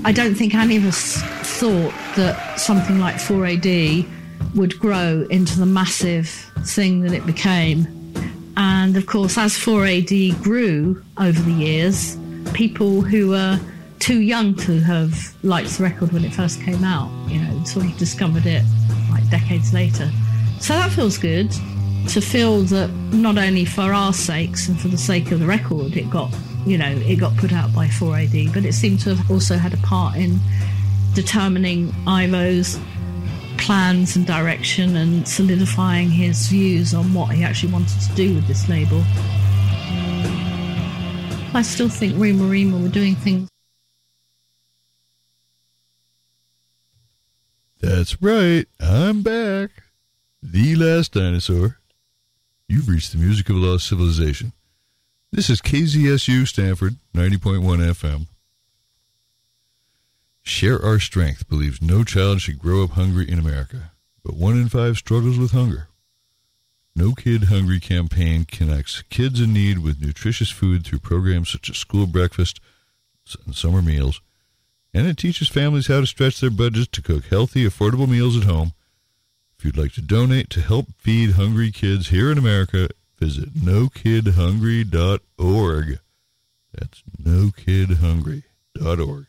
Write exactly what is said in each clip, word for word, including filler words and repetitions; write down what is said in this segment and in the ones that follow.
I don't think any of us thought that something like four A D would grow into the massive thing that it became. And of course, as four A D grew over the years, people who were too young to have liked the record when it first came out, you know, sort of discovered it like decades later. So that feels good, to feel that not only for our sakes and for the sake of the record, it got, you know, it got put out by four A D, but it seemed to have also had a part in determining Ivo's plans and direction and solidifying his views on what he actually wanted to do with this label. I still think Rima Rima were doing things. That's right, I'm back. The Last Dinosaur. You've reached the music of lost civilization. This is K Z S U Stanford, ninety point one F M. Share Our Strength believes no child should grow up hungry in America, but one in five struggles with hunger. No Kid Hungry campaign connects kids in need with nutritious food through programs such as school breakfast and summer meals, and it teaches families how to stretch their budgets to cook healthy, affordable meals at home. If you'd like to donate to help feed hungry kids here in America, visit no kid hungry dot org. That's no kid hungry dot org.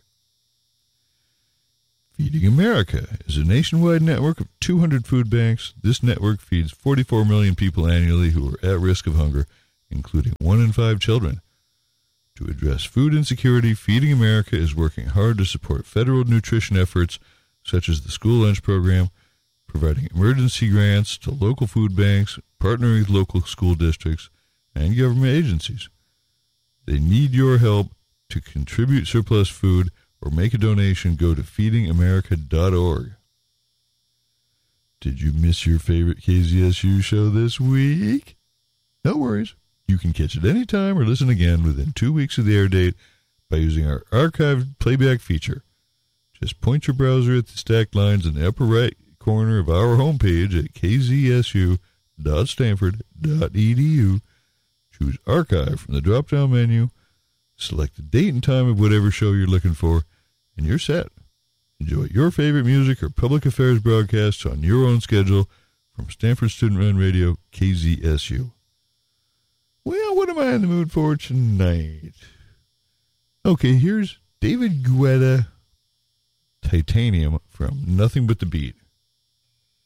Feeding America is a nationwide network of two hundred food banks. This network feeds forty-four million people annually who are at risk of hunger, including one in five children. To address food insecurity, Feeding America is working hard to support federal nutrition efforts such as the school lunch program, providing emergency grants to local food banks, partnering with local school districts, and government agencies. They need your help. To contribute surplus food or make a donation, go to feeding america dot org. Did you miss your favorite K Z S U show this week? No worries. You can catch it anytime or listen again within two weeks of the air date by using our archived playback feature. Just point your browser at the stacked lines in the upper right corner of our homepage at k z s u dot stanford dot e d u. Choose Archive from the drop-down menu, select the date and time of whatever show you're looking for, and you're set. Enjoy your favorite music or public affairs broadcasts on your own schedule from Stanford Student Run Radio, K Z S U. Well, what am I in the mood for tonight? Okay, here's David Guetta, Titanium from Nothing But the Beat.